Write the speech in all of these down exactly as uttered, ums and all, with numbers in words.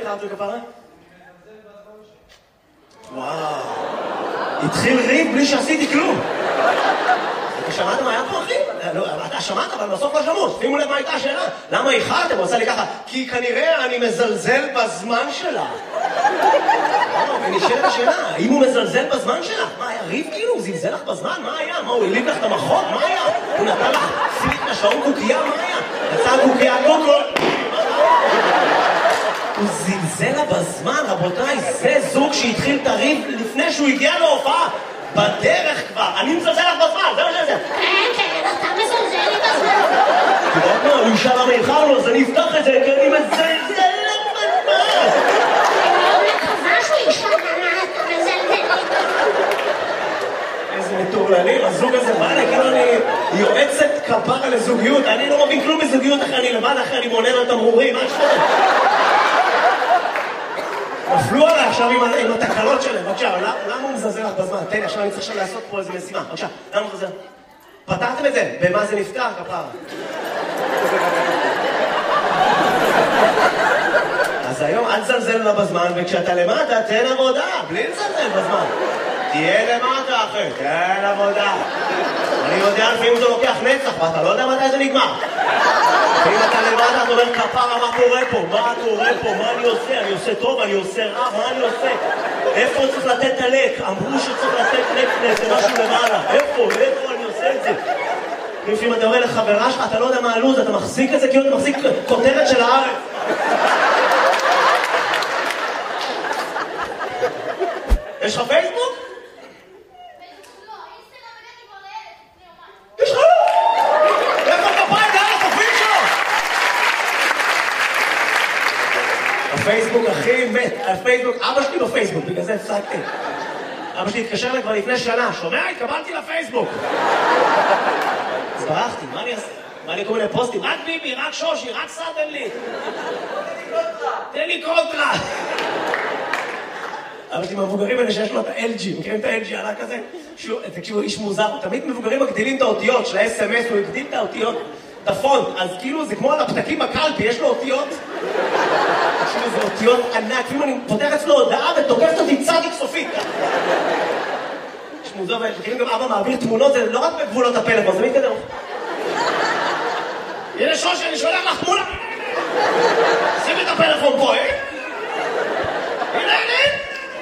ארצוי כפרה? וואו. התחיל ריב בלי שעשיתי כלום. אתה שמעת מה היה פה, אחי? אתה שמעת, אבל בסוף לא שמות. שימו לב מה הייתה השאלה. למה איחרתם? הוא עושה לי ככה. כי כנראה אני מזלזל בזמן שלה. ונשאלת השאלה, האם הוא מזלזל בזמן שלך? מה, היה ריב כאילו? הוא זלזל לך בזמן? מה היה? מה, הוא העליב לך את המחוק? מה היה? הוא נתן לך פליק לשעון קוקייה? מה היה? יצא קוקייה קוקו? הוא זלזל לה בזמן, רבותיי, זה זוג שהתחיל את הריב לפני שהוא הגיע להופעה. בדרך כבר, אני מזלזל לך בזמן, זה מה שזה. כן, כן, אתה מזלזל לי בזמן. אתה יודעת מה, הוא ישאל למה איחרנו, אז אני אפתח את זה, כי אני מזלזל לך בזמן. אני לא מקווה שהוא ישאל למה אתה מזלזל לי בזמן. איזה מטורללים, הזוג הזה בא לי, כאילו אני יועצת כפרה לזוגיות, אני לא מבין כלום בזוגיות אחרי אני לבד, אחרי אני מונן על תמרורים, מה שחור? נפלו עליי עכשיו עם, עם התקלות שלהם, בבקשה, למה הוא מזלזל לך בזמן? תן לי, עכשיו אני צריך עכשיו לעשות פה איזה משימה, בבקשה, למה הוא מזלזל? פתרתם את זה? במה זה נפתר, כפרה? אז היום אל תזלזל לה בזמן, וכשאתה למטה, תן עבודה, בלי לזלזל בזמן. תהיה למטה, אחי, תן עבודה. אני יודע לפעמים זה לוקח נצח, ואתה לא יודע מתי זה נגמר. ואם אתה למטה, אתה אומר, כפרה, מה קורה פה? מה קורה פה? מה אני עושה? אני עושה טוב, אני עושה רע, מה אני עושה? איפה צריך לתת את הלק? אמרו שצריך לתת לק למשהו למעלה. איפה? איפה אני עושה את זה? לפעמים אתה אומר לחברה שלך, אתה לא יודע מה הלו"ז, אתה מחזיק את זה כאילו אתה מחזיק כותרת של הארץ. יש לך פייסבוק? יש לך? איפה כפיים? זה על החופים שלו! הפייסבוק הכי מת, הפייסבוק, אבא שלי בפייסבוק, בגלל זה הפסקתי. אבא שלי התקשר לי כבר לפני שנה, שומע? התקבלתי לפייסבוק. אז ברחתי, מה אני אעשה? מה אני קורא לפוסטים? רק ביבי, רק שושי, רק סרטן לי. תן לי קונטרה. אבל אתם המבוגרים האלה שיש לו את ה-אל ג'י, מכירים את ה-אל ג'י עלה כזה? תקשיבו, איש מוזר, תמיד מבוגרים מגדילים את האותיות של ה-אס אם אס, הוא הגדיל את האותיות, את הפונט, אז כאילו זה כמו על הפתקים בקלפי, יש לו אותיות, תקשיבו, זה אותיות ענק, כאילו אני פותח אצלו הודעה ותוקפת אותי צדיק סופית. איש מוזר, ומכירים גם אבא מעביר תמונות, זה לא רק בגבולות הפלאפון, זה מתקדם. הנה שושי, אני שולח לך תמונה. שימי את הפלאפון פה, אה? הנה, הנה.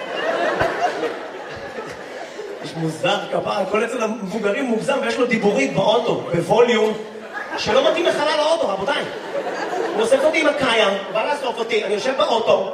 יש מוזר כפרה, כל אצל המבוגרים מוגזם ויש לו דיבורית באוטו, בווליום, שלא מתאים לחלל האוטו, רבותיי. הוא אוסף אותי עם הקיים, בא לאסוף אותי, אני יושב באוטו,